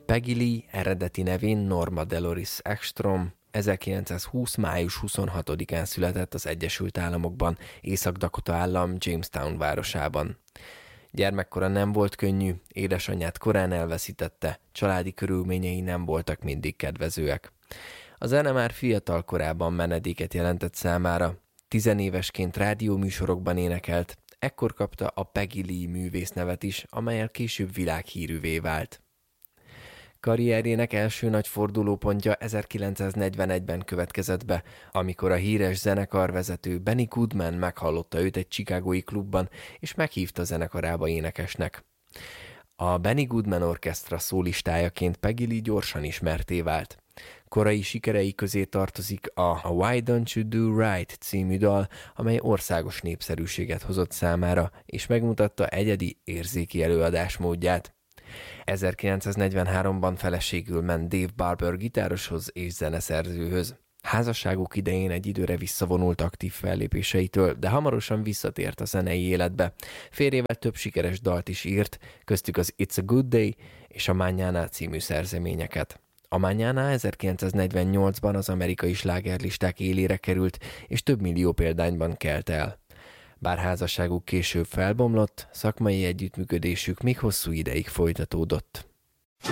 Peggy Lee eredeti nevén Norma Dolores Ekstrom 1920. május 26-án született az Egyesült Államokban, Észak-Dakota állam Jamestown városában. Gyermekkora nem volt könnyű, édesanyját korán elveszítette, családi körülményei nem voltak mindig kedvezőek. A zene már fiatal korában menedéket jelentett számára, 10 évesként rádióműsorokban énekelt, ekkor kapta a Peggy Lee művésznevet is, amellyel később világhírűvé vált. Karrierjének első nagy fordulópontja 1941-ben következett be, amikor a híres zenekarvezető Benny Goodman meghallotta őt egy chicagói klubban, és meghívta zenekarába énekesnek. A Benny Goodman orkesztra szólistájaként Peggy Lee gyorsan ismertté vált. Korai sikerei közé tartozik a Why Don't You Do Right című dal, amely országos népszerűséget hozott számára, és megmutatta egyedi érzéki előadásmódját. 1943-ban feleségül ment Dave Barber gitároshoz és zeneszerzőhöz. Házasságuk idején egy időre visszavonult aktív fellépéseitől, de hamarosan visszatért a zenei életbe. Férjével több sikeres dalt is írt, köztük az It's a Good Day és a Mañana című szerzeményeket. A Mañana 1948-ban az amerikai slágerlisták élére került, és több millió példányban kelt el. Bár házasságuk később felbomlott, szakmai együttműködésük még hosszú ideig folytatódott.